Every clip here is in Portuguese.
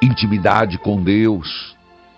intimidade com Deus,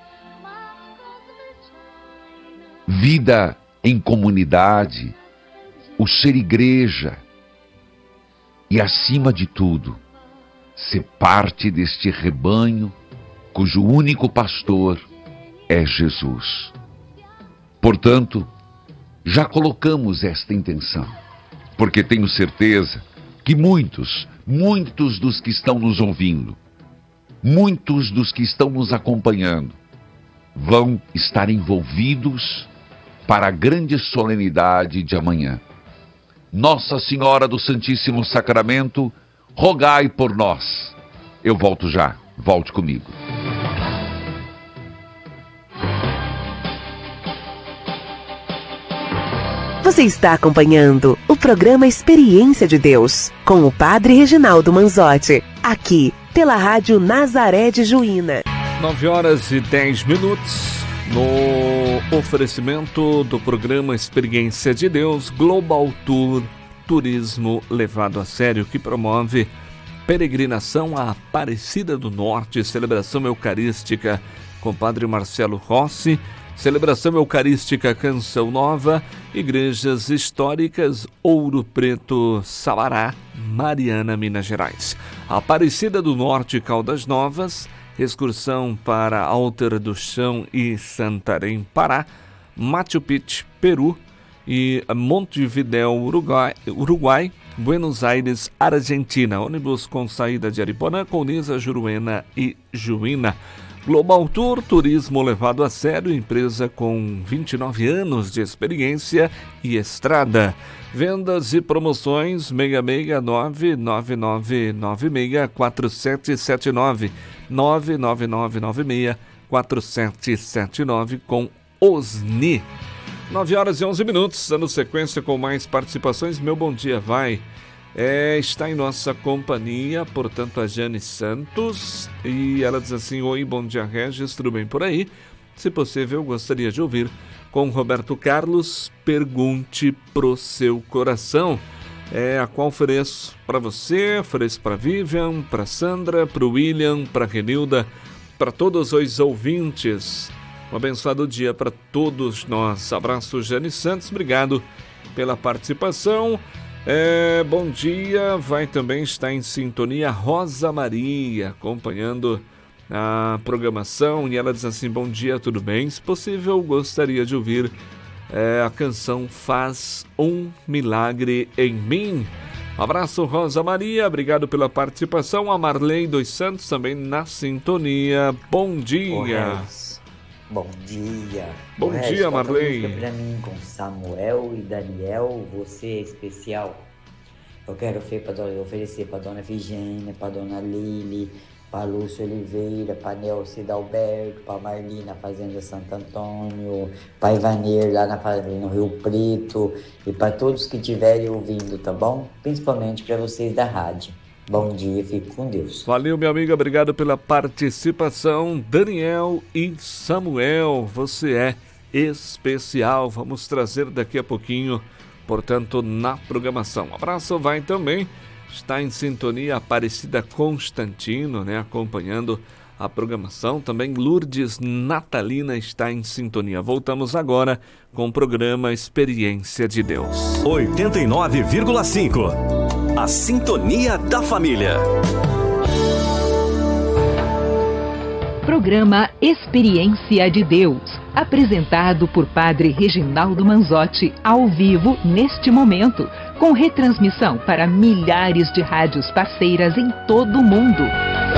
vida em comunidade, o ser igreja e, acima de tudo, ser parte deste rebanho cujo único pastor é Jesus. Portanto, já colocamos esta intenção, porque tenho certeza que muitos dos que estão nos ouvindo, muitos dos que estão nos acompanhando, vão estar envolvidos para a grande solenidade de amanhã. Nossa Senhora do Santíssimo Sacramento, rogai por nós. Eu volto já, volte comigo. Você está acompanhando o programa Experiência de Deus, com o Padre Reginaldo Manzotti, aqui pela Rádio Nazaré de Juína. 9h10, no oferecimento do programa Experiência de Deus Global Tour, turismo levado a sério, que promove peregrinação à Aparecida do Norte, celebração eucarística com Padre Marcelo Rossi, celebração eucarística Canção Nova, igrejas históricas Ouro Preto, Sabará, Mariana, Minas Gerais. Aparecida do Norte, Caldas Novas, excursão para Alter do Chão e Santarém, Pará, Machu Picchu, Peru e Montevidéu, Uruguai, Buenos Aires, Argentina. Ônibus com saída de Aripuanã, Colniza, Juruena e Juína. Global Tour, turismo levado a sério, empresa com 29 anos de experiência e estrada. Vendas e promoções 669 9996 4779 99996 4779 com Osni. 9h11, dando sequência com mais participações. Meu bom dia vai. Está em nossa companhia, portanto, a Jane Santos, e ela diz assim: oi, bom dia, Regis, tudo bem por aí? Se possível, gostaria de ouvir com Roberto Carlos, Pergunte pro Seu Coração. A qual ofereço para você, ofereço para Vivian, para Sandra, para William, para Renilda, para todos os ouvintes. Um abençoado dia para todos nós. Abraço, Jane Santos, obrigado pela participação. Bom dia, vai também estar em sintonia Rosa Maria, acompanhando a programação, e ela diz assim: bom dia, tudo bem? Se possível, gostaria de ouvir a canção Faz um Milagre em Mim. Abraço, Rosa Maria, obrigado pela participação. A Marley dos Santos também na sintonia. Bom dia. Bom dia. Bom dia, Marley. Para mim com Samuel e Daniel, você é especial. Eu quero oferecer para Dona Vigênia, para Dona Lili, para Lúcio Oliveira, para Nelce Dalberto, para Marli na Fazenda Santo Antônio, para Ivanir lá no Rio Preto, e para todos que estiverem ouvindo, tá bom? Principalmente para vocês da rádio. Bom dia, fique com Deus. Valeu, minha amiga, obrigado pela participação. Daniel e Samuel, você é especial. Vamos trazer daqui a pouquinho, portanto, na programação. Um abraço, vai também. Está em sintonia Aparecida Constantino, acompanhando a programação. Também Lourdes Natalina está em sintonia. Voltamos agora com o programa Experiência de Deus. 89,5. A Sintonia da Família. Programa Experiência de Deus, apresentado por Padre Reginaldo Manzotti, ao vivo neste momento, com retransmissão para milhares de rádios parceiras em todo o mundo.